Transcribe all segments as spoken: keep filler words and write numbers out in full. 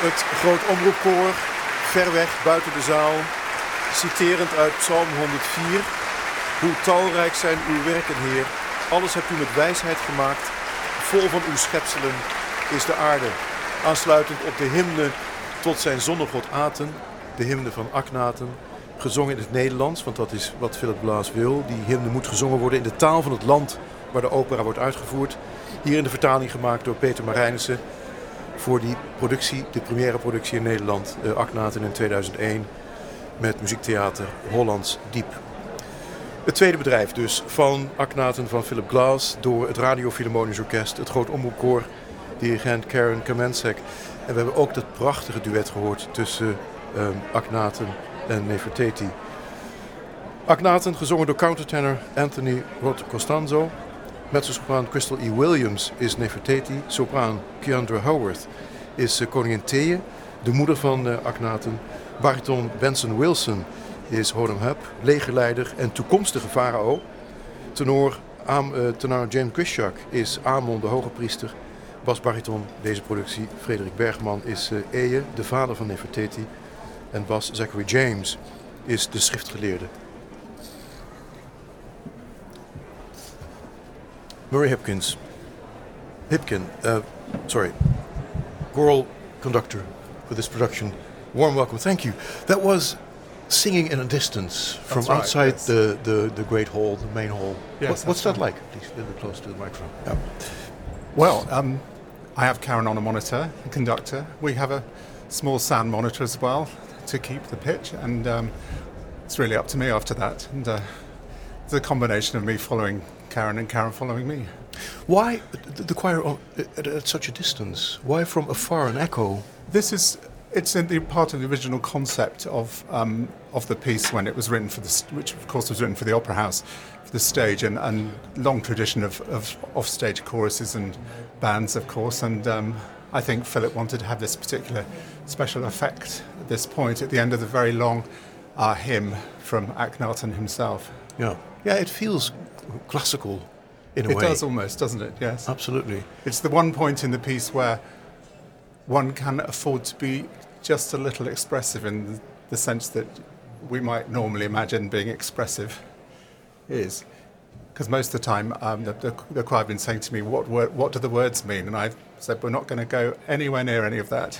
Het groot omroepkoor, ver weg buiten de zaal, citerend uit Psalm honderdvier. Hoe talrijk zijn uw werken, Heer. Alles hebt u met wijsheid gemaakt. Vol van uw schepselen is de aarde. Aansluitend op de hymne tot zijn zonnegod Aten, de hymne van Akhenaten, gezongen in het Nederlands, want dat is wat Philip Glass wil. Die hymne moet gezongen worden in de taal van het land waar de opera wordt uitgevoerd. Hier in de vertaling gemaakt door Peter Marijnissen voor die productie, de première productie in Nederland, uh, Akhenaten in tweeduizend één, met muziektheater Hollands Diep. Het tweede bedrijf dus van Akhenaten van Philip Glass door het Radio Philharmonisch Orkest, het Groot Omroepkoor, dirigent Karen Kamensek. En we hebben ook dat prachtige duet gehoord tussen uh, Akhenaten en Nefertiti. Akhenaten gezongen door countertenor Anthony Rod Costanzo. Mezzosopraan Crystal E. Williams is Nefertiti. Sopraan Keandra Howarth is uh, koningin Thea, de moeder van uh, Akhenaten. Bariton Benson Wilson is Horemheb, legerleider en toekomstige farao. Tenor, Am, uh, tenor Jane Kushak is Amon, de hoge priester. Basbariton deze productie Frederik Bergman is uh, Eye, de vader van Nefertiti. En bas Zachary James is de schriftgeleerde. Murray Hipkins, Hipkin, uh, sorry, choral conductor for this production. Warm welcome, thank you. That was singing in a distance from That's right, outside yes. the, the, the great hall, the main hall. Yes, what, what's that right. like? Please, a little close to the microphone. Yeah. Well, um, I have Karen on a monitor, a conductor. We have a small sound monitor as well to keep the pitch, and um, it's really up to me after that. And uh, it's a combination of me following Karen and Karen following me. Why the, the choir on, at, at such a distance? Why from afar an echo? This is it's in the part of the original concept of um, of the piece when it was written for the st- which of course was written for the Opera House, for the stage, and, and long tradition of, of off-stage choruses and bands, of course. And um, I think Philip wanted to have this particular special effect at this point at the end of the very long uh, hymn from Akhenaten himself. Yeah, yeah, it feels classical in a It way. does almost, doesn't it? Yes. Absolutely. It's the one point in the piece where one can afford to be just a little expressive in the, the sense that we might normally imagine being expressive is. Because most of the time, um, the, the, the choir have been saying to me, what, word, what do the words mean? And I've said, we're not going to go anywhere near any of that.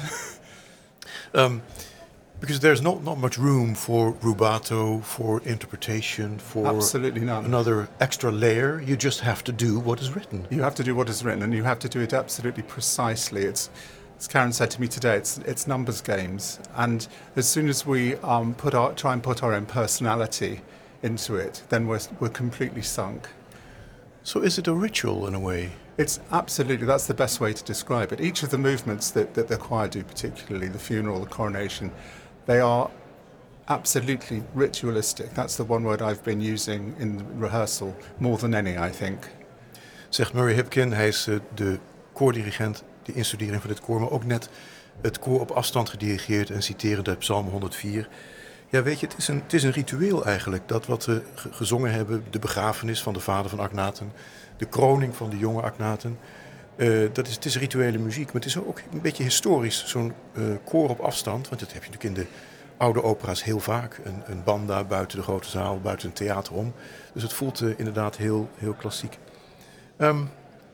um, because there's not, not much room for rubato, for interpretation, for Absolutely none. another extra layer. You just have to do what is written. You have to do what is written, and you have to do it absolutely precisely. It's, as Karen said to me today, it's, it's numbers games. And as soon as we um, put our, try and put our own personality into it, then we're, we're completely sunk. So is it a ritual in a way? It's absolutely, that's the best way to describe it. Each of the movements that, that the choir do, particularly the funeral, the coronation, they are absolutely ritualistic. That's the one word I've been using in the rehearsal, more than any, I think. Zegt Murray Hipkin, hij is uh, de koordirigent, de instudering van dit koor, maar ook net het koor op afstand gedirigeerd en citerend uit Psalm honderdvier. Ja, weet je, het is een, het is een ritueel eigenlijk, dat wat we ge- gezongen hebben, de begrafenis van de vader van Akhenaten, de kroning van de jonge Akhenaten. Uh, dat is, het is rituele muziek, maar het is ook een beetje historisch, zo'n uh, koor op afstand. Want dat heb je natuurlijk in de oude opera's heel vaak. Een, een banda buiten de grote zaal, buiten een theater om. Dus het voelt uh, inderdaad heel, heel klassiek. Um,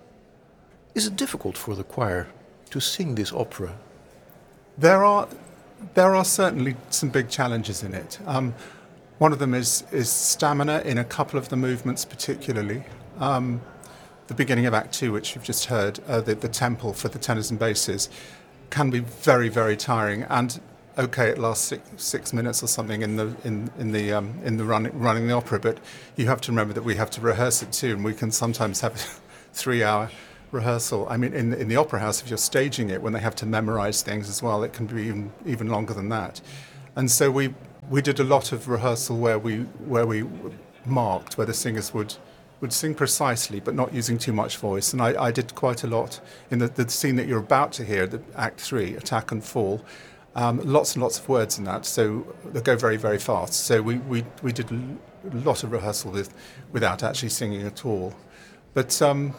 is it difficult for the choir to sing this opera? There are, there are certainly some big challenges in it. Um, one of them is, is stamina in a couple of the movements particularly. Um, the beginning of Act Two, which you've just heard, uh, the, the temple for the tenors and basses, can be very, very tiring. And okay, it lasts six, six minutes or something in the in in the um, in the run, running the opera, but you have to remember that we have to rehearse it too, and we can sometimes have a three-hour rehearsal. I mean, in in the opera house, if you're staging it, when they have to memorize things as well, it can be even even longer than that. And so we we did a lot of rehearsal where we where we marked where the singers would. would sing precisely, but not using too much voice. And I, I did quite a lot in the, the scene that you're about to hear, the Act Three, Attack and Fall. Um, lots and lots of words in that, so they go very, very fast. So we, we, we did a lot of rehearsal with, without actually singing at all. But um,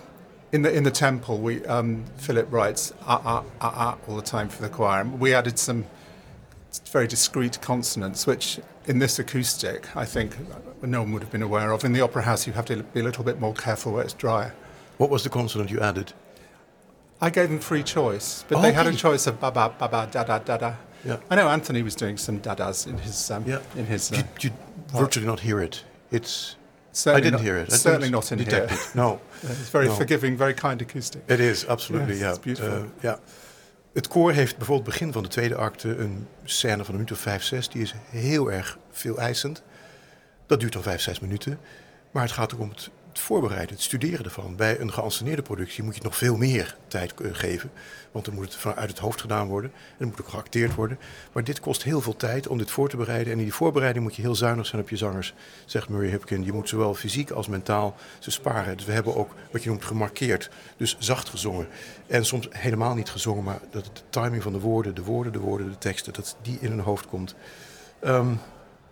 in the in the temple, we um, Philip writes ah ah ah ah all the time for the choir. And we added some very discrete consonants, which in this acoustic, I think, no one would have been aware of. In the opera house, you have to be a little bit more careful where it's drier. What was the consonant you added? I gave them free choice, but Oh, they had a okay. choice of ba ba ba ba da da da da. Yeah. I know Anthony was doing some dadas in his um, Yeah. in his. Uh, You, you virtually not hear it. It's. I certainly didn't not, hear it. I Certainly didn't not in detect here. it. No. It's very No. forgiving, very kind acoustic. It is, absolutely, Yes, ja. it's beautiful. Uh, ja. Het koor heeft bijvoorbeeld begin van de tweede acte een scène van een minuut of vijf, zes. Die is heel erg veel eisend. Dat duurt dan vijf, zes minuten. Maar het gaat ook om het, het voorbereiden, het studeren ervan. Bij een geanceneerde productie moet je het nog veel meer tijd uh, geven. Want dan moet het vanuit het hoofd gedaan worden. En dan moet ook geacteerd worden. Maar dit kost heel veel tijd om dit voor te bereiden. En in die voorbereiding moet je heel zuinig zijn op je zangers. Zegt Murray Hipkin. Je moet zowel fysiek als mentaal ze sparen. Dus we hebben ook wat je noemt gemarkeerd. Dus zacht gezongen. En soms helemaal niet gezongen. Maar dat de timing van de woorden, de woorden, de woorden, de teksten. Dat die in hun hoofd komt. Um,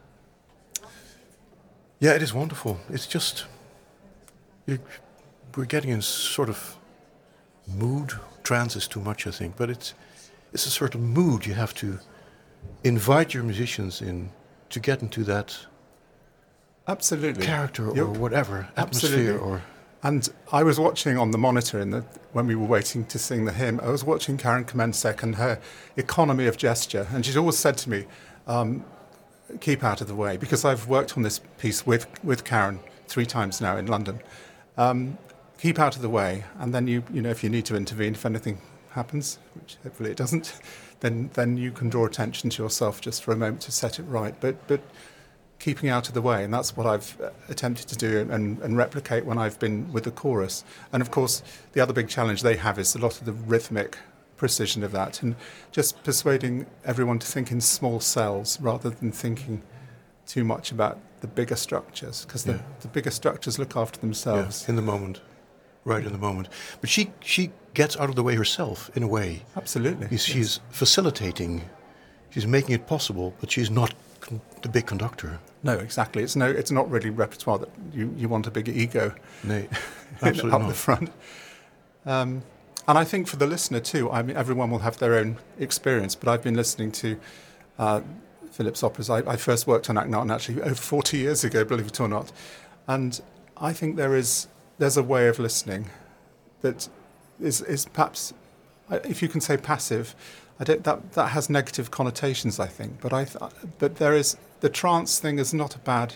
yeah, it is wonderful. It's just... You, we're getting in sort of mood. Trance is too much, I think, but it's it's a certain mood you have to invite your musicians in to get into that Absolutely. character or You're- whatever atmosphere. Absolutely. Or And I was watching on the monitor in the when we were waiting to sing the hymn. I was watching Karen Kamensek and her economy of gesture, and she's always said to me, um, "Keep out of the way," because I've worked on this piece with with Karen three times now in London. Um, keep out of the way, and then you you know if you need to intervene, if anything happens, which hopefully it doesn't, then then you can draw attention to yourself just for a moment to set it right. But but keeping out of the way, and that's what I've uh, attempted to do and, and replicate when I've been with the chorus. And of course, the other big challenge they have is a lot of the rhythmic precision of that, and just persuading everyone to think in small cells rather than thinking too much about the bigger structures, because the, Yeah. the bigger structures look after themselves. yeah, in the moment, right in the moment. But she she gets out of the way herself in a way. Absolutely. She's, yes. she's facilitating. She's making it possible, but she's not con- the big conductor. No, exactly. It's no. It's not really repertoire that you, you want a big ego Nee, up absolutely the not. front. Um, and I think for the listener too, I mean, everyone will have their own experience, but I've been listening to uh, Philip's operas. I, I first worked on Akhenaten actually over forty years ago, believe it or not. And I think there is there's a way of listening that is, is perhaps, if you can say passive, I don't, that, that has negative connotations, I think. But I, th- but there is, the trance thing is not a bad,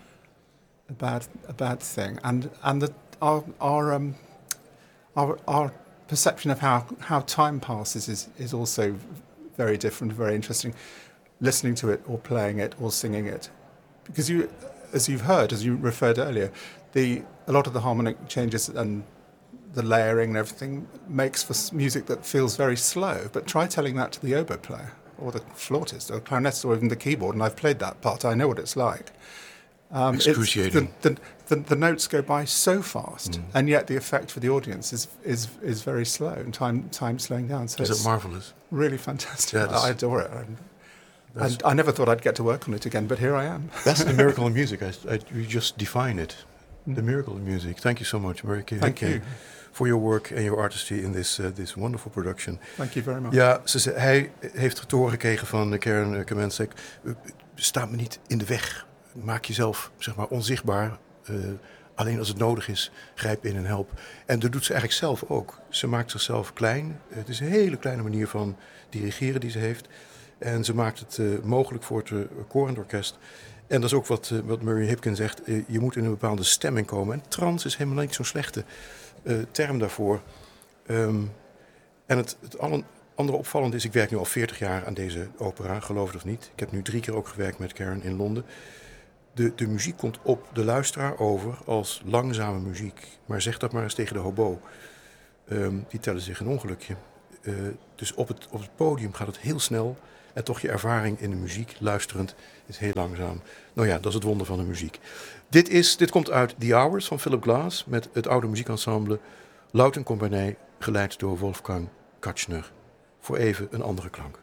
a bad, a bad thing. And and the, our our um, our our perception of how, how time passes is, is also very different, very interesting. Listening to it or playing it or singing it, because you, as you've heard, as you referred earlier, the a lot of the harmonic changes and the layering and everything makes for s- music that feels very slow. But try telling that to the oboe player or the flautist or clarinetist or even the keyboard, and I've played that part. I know what it's like. Um, it's- Excruciating. The, the, the, the notes go by so fast, Mm. and yet the effect for the audience is is is very slow, and time time slowing down. So Is it's it marvelous? really fantastic. Yeah, that's- I adore it. I'm, That's- and I never thought I'd get to work on it again, but here I am. That's the miracle of music. I, I, you just define it. The miracle of music. Thank you so much, Murray Mm. Thank Hipkin, you. for your work and your artistry in this uh, this wonderful production. Thank you very much. Ja, ze, ze- hij heeft te horen gekregen van uh, Karen uh, Kamensek. Uh, sta me niet in de weg. Maak jezelf zeg maar onzichtbaar. Uh, alleen als het nodig is, grijp in en help. En dat doet ze eigenlijk zelf ook. Ze maakt zichzelf klein. Uh, het is een hele kleine manier van dirigeren die ze heeft. En ze maakt het uh, mogelijk voor het uh, koor en het orkest. En dat is ook wat, uh, wat Murray Hipkin zegt. Uh, je moet in een bepaalde stemming komen. En trance is helemaal niet zo'n slechte uh, term daarvoor. Um, en het, het alle, andere opvallende is, ik werk nu al veertig jaar aan deze opera, geloof het of niet. Ik heb nu drie keer ook gewerkt met Karen in Londen. De, de muziek komt op de luisteraar over als langzame muziek. Maar zeg dat maar eens tegen de hobo. Um, die tellen zich een ongelukje. Uh, dus op het, op het podium gaat het heel snel. En toch je ervaring in de muziek, luisterend, is heel langzaam. Nou ja, dat is het wonder van de muziek. Dit, is, dit komt uit The Hours van Philip Glass met het oude muziekensemble Laut en Compagnie, geleid door Wolfgang Katschner. Voor even een andere klank.